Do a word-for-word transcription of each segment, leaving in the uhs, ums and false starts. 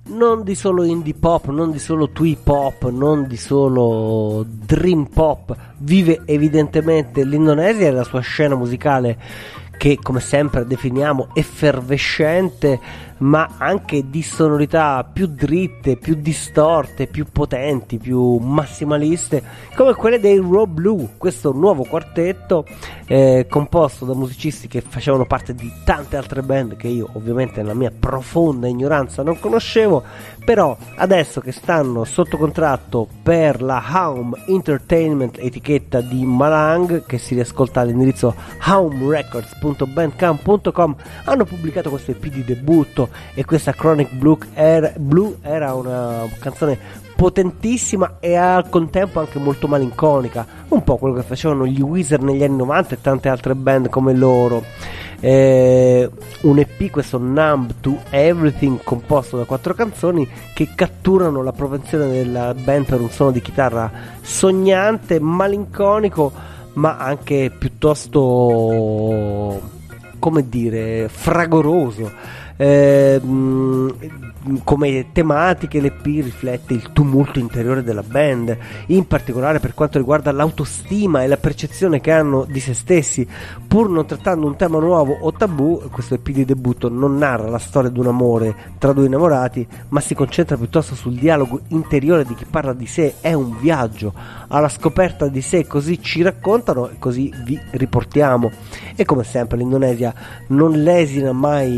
non di solo indie pop, non di solo twee pop, non di solo dream pop, vive evidentemente l'Indonesia e la sua scena musicale che come sempre definiamo effervescente, ma anche di sonorità più dritte, più distorte, più potenti, più massimaliste, come quelle dei Raw Blue, questo nuovo quartetto eh, composto da musicisti che facevano parte di tante altre band che io ovviamente nella mia profonda ignoranza non conoscevo, però adesso che stanno sotto contratto per la Home Entertainment, etichetta di Malang, che si riascolta all'indirizzo home records punto bandcamp punto com, hanno pubblicato questo E P di debutto, e questa Chronic Blue era, Blue era una canzone potentissima e al contempo anche molto malinconica, un po' quello che facevano gli Weezer negli anni novanta e tante altre band come loro. Eh, un E P, questo Numb to Everything, composto da quattro canzoni che catturano la propensione della band per un suono di chitarra sognante, malinconico, ma anche piuttosto, come dire, fragoroso. Eh, come tematiche l'E P riflette il tumulto interiore della band, in particolare per quanto riguarda l'autostima e la percezione che hanno di se stessi. Pur non trattando un tema nuovo o tabù, questo E P di debutto non narra la storia di un amore tra due innamorati, ma si concentra piuttosto sul dialogo interiore di chi parla di sé. È un viaggio alla scoperta di sé, così ci raccontano e così vi riportiamo. E come sempre l'Indonesia non lesina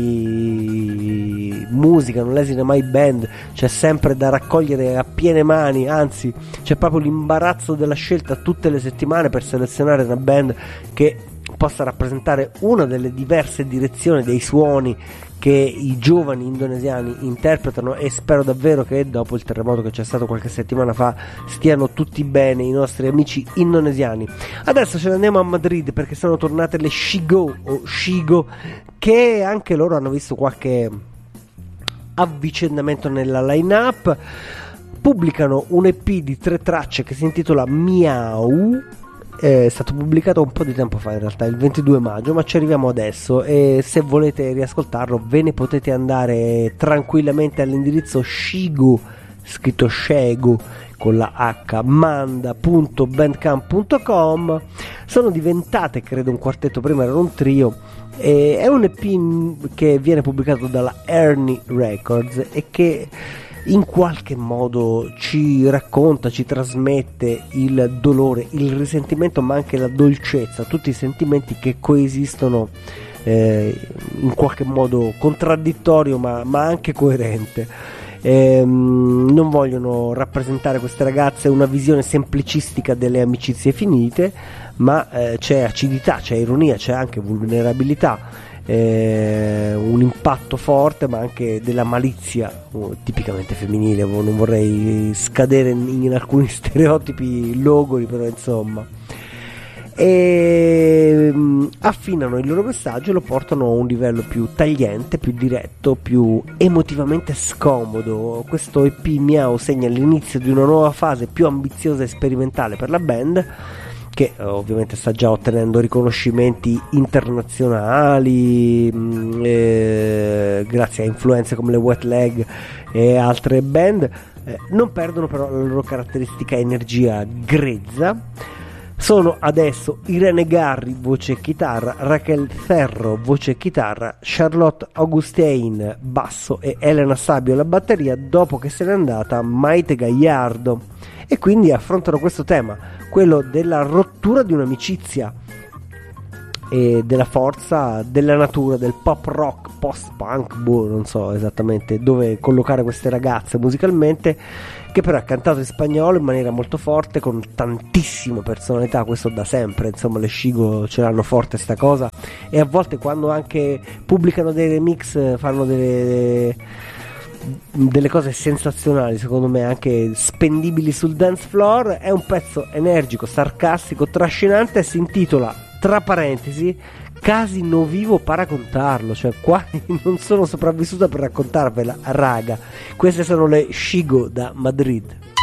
mai musica, non lesina mai band, c'è sempre da raccogliere a piene mani, anzi c'è proprio l'imbarazzo della scelta tutte le settimane per selezionare una band che possa rappresentare una delle diverse direzioni dei suoni che i giovani indonesiani interpretano, e spero davvero che dopo il terremoto che c'è stato qualche settimana fa stiano tutti bene i nostri amici indonesiani. Adesso ce ne andiamo a Madrid perché sono tornate le Shigo o Shigo, che anche loro hanno visto qualche avvicendamento nella line-up. Pubblicano un E P di tre tracce che si intitola Miau. È stato pubblicato un po' di tempo fa, in realtà il ventidue maggio, ma ci arriviamo adesso, e se volete riascoltarlo ve ne potete andare tranquillamente all'indirizzo Shigo, scritto Shego con la H, manda punto bandcamp punto com. Sono diventate, credo, un quartetto, prima era un trio, e è un E P che viene pubblicato dalla Ernie Records e che in qualche modo ci racconta, ci trasmette il dolore, il risentimento, ma anche la dolcezza, tutti i sentimenti che coesistono eh, in qualche modo contraddittorio ma, ma anche coerente. Ehm, non vogliono rappresentare queste ragazze una visione semplicistica delle amicizie finite, ma eh, c'è acidità, c'è ironia, c'è anche vulnerabilità, Eh, un impatto forte, ma anche della malizia oh, tipicamente femminile. Non vorrei scadere in, in alcuni stereotipi logori, però insomma, e mh, affinano il loro messaggio e lo portano a un livello più tagliente, più diretto, più emotivamente scomodo. Questo E P Miau segna l'inizio di una nuova fase più ambiziosa e sperimentale per la band, che eh, ovviamente sta già ottenendo riconoscimenti internazionali mh, eh, grazie a influenze come le Wet Leg e altre band. Eh, non perdono però la loro caratteristica energia grezza. Sono adesso Irene Garri, voce e chitarra, Raquel Ferro, voce e chitarra, Charlotte Augustin, basso, e Elena Sabio alla batteria, dopo che se n'è andata Maite Gagliardo. E quindi affrontano questo tema, quello della rottura di un'amicizia e della forza della natura, del pop rock, post punk, boh, non so esattamente dove collocare queste ragazze musicalmente, che però è cantato in spagnolo in maniera molto forte, con tantissima personalità. Questo da sempre, insomma, le Shigo ce l'hanno forte sta cosa, e a volte quando anche pubblicano dei remix fanno delle delle cose sensazionali, secondo me anche spendibili sul dance floor. È un pezzo energico, sarcastico, trascinante, e si intitola, tra parentesi, Casi no vivo para contarlo, cioè qua non sono sopravvissuta per raccontarvela, raga. Queste sono le Shigo da Madrid.